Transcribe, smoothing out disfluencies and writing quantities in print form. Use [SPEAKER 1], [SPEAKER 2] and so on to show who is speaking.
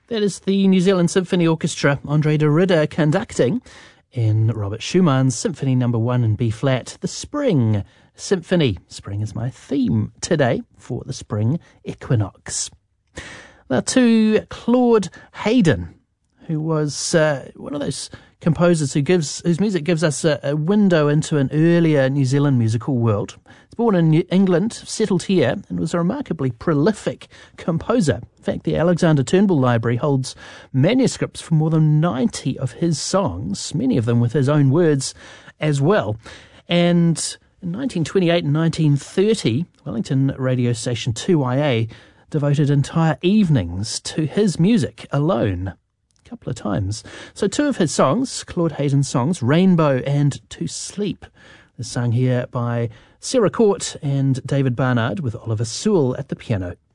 [SPEAKER 1] That is the New Zealand Symphony Orchestra, Andre de Ridder conducting in Robert Schumann's Symphony No. 1 in B-flat, the Spring Symphony. Spring is my theme today for the spring equinox. Now to Claude Haydn, who was one of those composers whose music gives us a window into an earlier New Zealand musical world. He's born in England, settled here, and was a remarkably prolific composer. In fact, the Alexander Turnbull Library holds manuscripts for more than 90 of his songs, many of them with his own words as well. And in 1928 and 1930, Wellington radio station 2YA devoted entire evenings to his music alone. Couple of times. So two of his songs, Claude Haydn's songs, Rainbow and To Sleep, are sung here by Sarah Court and David Barnard with Oliver Sewell at the piano.